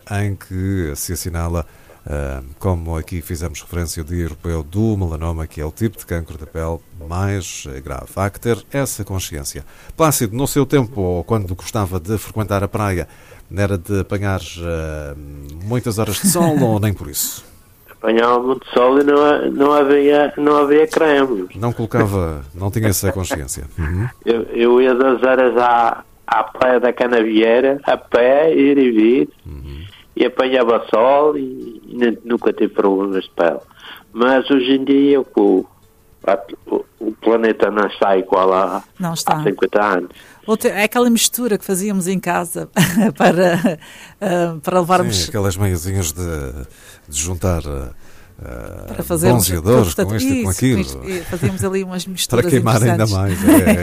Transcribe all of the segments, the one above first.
em que se assinala, como aqui fizemos referência, o Dia Europeu do Melanoma, que é o tipo de cancro da pele mais grave. Há que ter essa consciência. Plácido, no seu tempo, ou quando gostava de frequentar a praia, era de apanhar muitas horas de sol ou nem por isso? Apanhava muito sol e não havia creme. Não colocava, não tinha essa consciência. Uhum. Eu ia das horas à praia da Canavieira, a pé, ir e vir, e apanhava sol e nunca tive problemas de pele. Mas hoje em dia o planeta não está igual há 50 anos. É aquela mistura que fazíamos em casa para levarmos... Sim, aquelas meiazinhas de juntar para fazermos bronzeadores com isto e com aquilo. Fazíamos ali umas misturas para queimar ainda mais.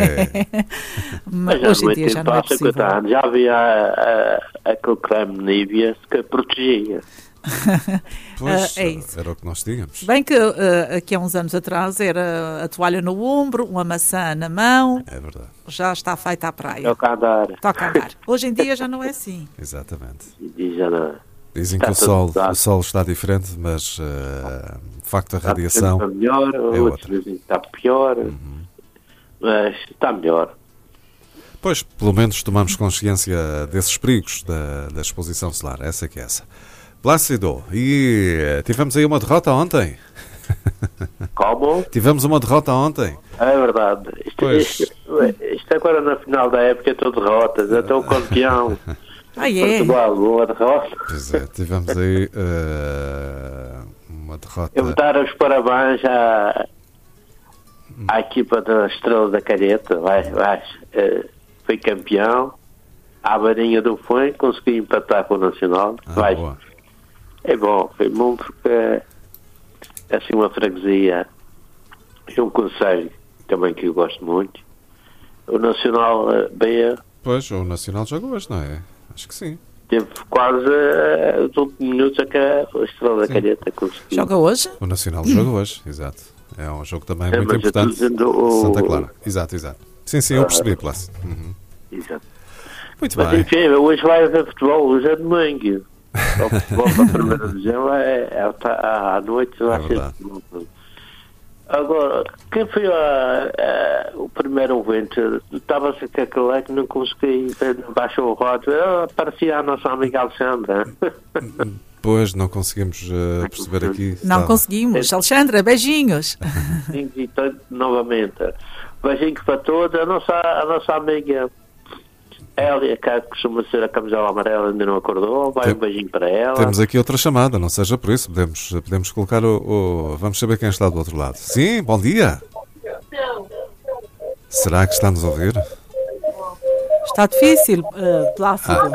Mas hoje em dia já não é possível. Já havia aquele creme Nivea que protegia. Pois, é isso. Era o que nós tínhamos. Bem que aqui há uns anos atrás era a toalha no ombro, uma maçã na mão. É verdade. Já está feita à praia. Toca a andar. Hoje em dia já não é assim. Exatamente. E já não. Dizem que o sol está diferente, mas de facto a radiação está melhor, é outra. Dizem que está pior, mas está melhor. Pois, pelo menos tomamos consciência desses perigos da exposição solar. Essa que é essa. Plácido, e tivemos aí uma derrota ontem. Como? Tivemos uma derrota ontem. É verdade. Isto agora na final da época é tudo derrotas. Até o campeão. Portugal, boa derrota. Pois é, tivemos aí uma derrota. Eu vou dar os parabéns à equipa da Estrela da Calheta. Foi campeão. À beirinha do fim, consegui empatar com o Nacional. Boa. Foi bom porque é assim uma freguesia e um conselho também que eu gosto muito. O Nacional B. Pois, o Nacional joga hoje, não é? Acho que sim. Teve quase os últimos minutos a que a Estrela da Calheta conseguiu. Joga hoje? O Nacional joga hoje, exato. É um jogo também muito importante. Santa Clara. Exato. Sim, eu percebi, Plácido. Exato. Muito mas, bem. Enfim, hoje vai haver futebol, hoje é domingo. O futebol para a primeira divisão à noite, vai ser futebol. Agora, quem foi o primeiro ouvinte? Estava-se com aquele que não consegui, baixou o rótulo, parecia a nossa amiga Alexandra. Pois, não conseguimos perceber aqui. Não conseguimos. Alexandra, beijinhos. Então, novamente, beijinhos para todos. A nossa amiga Hélia, que costuma ser a camisola amarela, ainda não acordou. Um beijinho para ela. Temos aqui outra chamada, não seja por isso. Podemos colocar vamos saber quem está do outro lado. Sim, bom dia. Será que está-nos a ouvir? Está difícil, Plácido.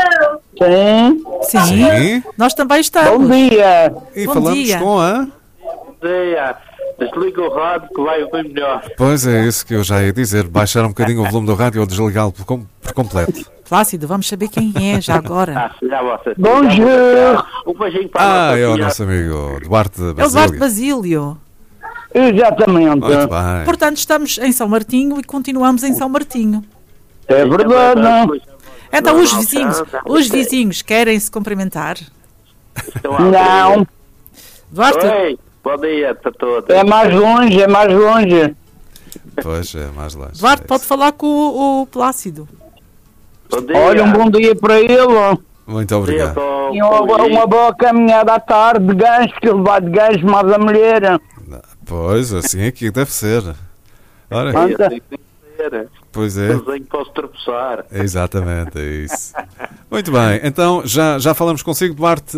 Sim. Nós também estamos. Bom dia. E falamos com a... Bom dia. Desliga o rádio que vai ouvir melhor. Pois é isso que eu já ia dizer. Baixar um bocadinho o volume do rádio ou desligá-lo por completo. Plácido, vamos saber quem é já agora. Bonjour. Um beijinho para é o nosso amigo Duarte Basílio. É o Duarte Basílio. Exatamente. Muito bem. Portanto, estamos em São Martinho e continuamos em São Martinho. É verdade, não? Então, os vizinhos querem se cumprimentar? Não. Duarte... Oi. Bom dia para todos. É mais longe. Pois, é mais longe. Duarte, pode falar com o Plácido. Bom dia. Olha, um bom dia para ele. Muito obrigado. E uma boa caminhada à tarde de gancho, que ele vai de gancho mais a mulher. Pois, assim aqui deve ser. Ora, pois é. Posso tropeçar. Exatamente, é isso. Muito bem, então já falamos consigo, Duarte.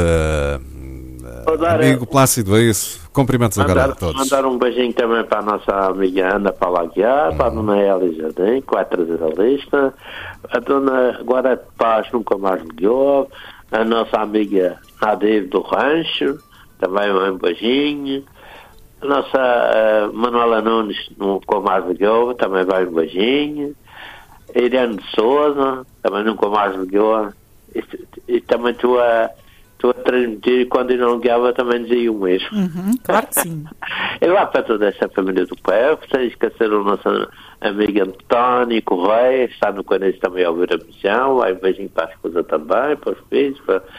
Amigo Plácido, é isso. Cumprimentos agora a todos. Mandar um beijinho também para a nossa amiga Ana Palaguiar, para a dona Elia Jardim, que vai trazer a lista, a dona Guarda de Paz nunca mais ligou, a nossa amiga Nadev do Rancho, também um beijinho, a nossa Manuela Nunes nunca mais ligou, também vai um beijinho, a Irene de Souza, também nunca mais ligou, e também estou a transmitir, quando eu não ligava também dizia o mesmo. Claro que sim. E lá para toda essa família do Pé, sem esquecer o nosso amigo António Correia, está no Canês também a ouvir a missão, lá um beijinho para a esposa também, para os filhos, para